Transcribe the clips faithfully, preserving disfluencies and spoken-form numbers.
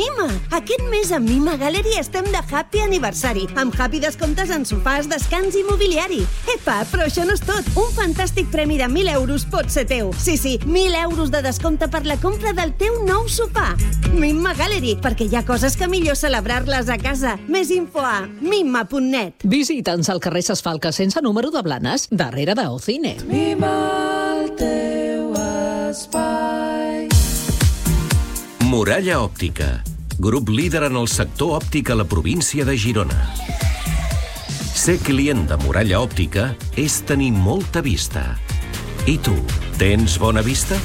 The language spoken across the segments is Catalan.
Mima! Aquest mes a Mima Gallery estem de happy aniversari, amb happy descomptes en sofàs, descans i mobiliari. Epa, però això no és tot. Un fantàstic premi de mil euros pot ser teu. Sí, sí, mil euros de descompte per la compra del teu nou sofà. Mima Gallery, perquè hi ha coses que millor celebrar-les a casa. Més info a mima punt net. Visita'ns al carrer Ses Falques sense número de Blanes, darrere d'Ocine. Mima el teu espai. Muralla Òptica, grup líder en el sector òptic a la província de Girona. Ser client de Muralla Òptica és tenir molta vista. I tu, tens bona vista?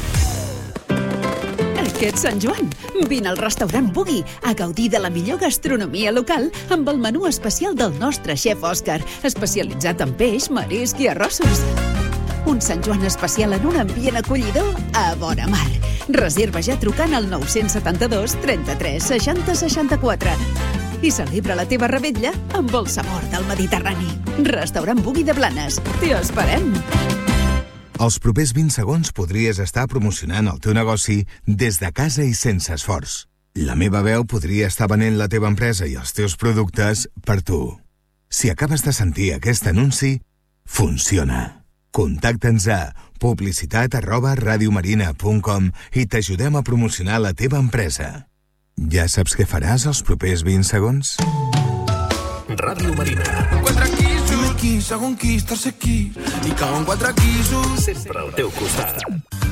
Aquest Sant Joan, vine al restaurant Bugui a gaudir de la millor gastronomia local amb el menú especial del nostre xef Òscar, especialitzat en peix, marisc i arrossos. Un Sant Joan especial en un ambient acollidor a vora mar. Reserva ja trucant al nou set dos, trenta-tres, seixanta, seixanta-quatre i celebra la teva revetlla amb el sabor del Mediterrani. Restaurant Bugui de Blanes. T'hi esperem! Els propers vint segons podries estar promocionant el teu negoci des de casa i sense esforç. La meva veu podria estar venent la teva empresa i els teus productes per tu. Si acabes de sentir aquest anunci, funciona. Contacta'ns a publicitat arroba radiomarina punt com i t'ajudem a promocionar la teva empresa. Ja saps què faràs els propers vint segons? Ràdio Marina. Quatre quisos, primer quis, segon quis, tercer quis, i cauen quatre quisos. Sempre al teu costat.